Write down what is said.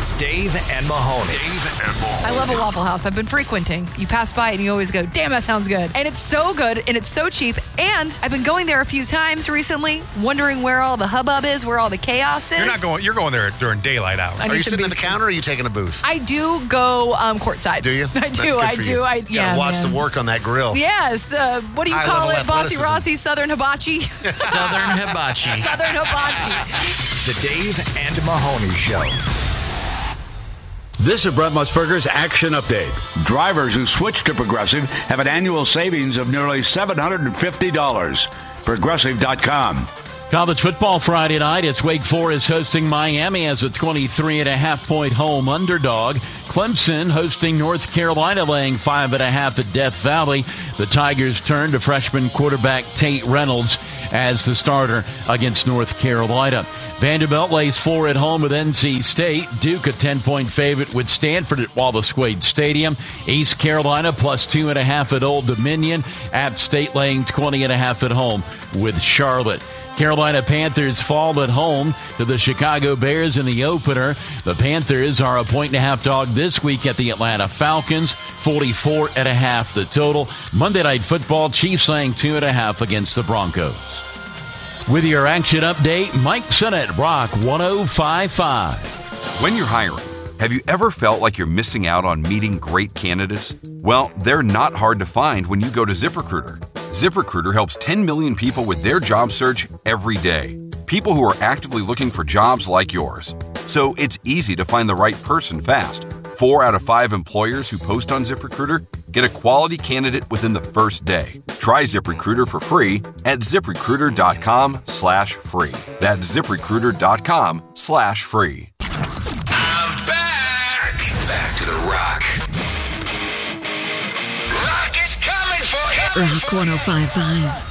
is Dave and Mahoney. I love a Waffle House. I've been frequenting. You pass by it and you always go, damn, that sounds good. And it's so good and it's so cheap. And I've been going there a few times recently, wondering where all the hubbub is, where all the chaos is. You're going there during daylight hours. Are you sitting at the counter or are you taking a booth? I do go courtside. Do you? I do. Watch the work on that grill. Yes. What do you call it? Bossy athleticism. Rossi, Southern Hibachi? Southern Hibachi. Southern Hibachi. The Dave and Mahoney Show. This is Brent Musburger's Action Update. Drivers who switch to Progressive have an annual savings of nearly $750. Progressive.com. College football Friday night. It's Wake Forest hosting Miami as a 23.5-point home underdog. Clemson hosting North Carolina, laying 5.5 at Death Valley. The Tigers turn to freshman quarterback Tate Reynolds as the starter against North Carolina. Vanderbilt lays 4 at home with NC State. Duke a 10-point favorite with Stanford at Wallace Wade Stadium. East Carolina plus 2.5 at Old Dominion. App State laying 20.5 at home with Charlotte. Carolina Panthers fall at home to the Chicago Bears in the opener. The Panthers are a 1.5 dog this week at the Atlanta Falcons. 44.5 the total. Monday Night Football, Chiefs laying 2.5 against the Broncos. With your action update, Mike Sinnott, Rock 105.5. When you're hiring, have you ever felt like you're missing out on meeting great candidates? Well, they're not hard to find when you go to ZipRecruiter. ZipRecruiter helps 10 million people with their job search every day. People who are actively looking for jobs like yours. So it's easy to find the right person fast. 4 out of 5 employers who post on ZipRecruiter get a quality candidate within the first day. Try ZipRecruiter for free at ZipRecruiter.com/free. That's ZipRecruiter.com/free. I'm back. Back to the Rock. Rock is coming for you. Rock 105.5.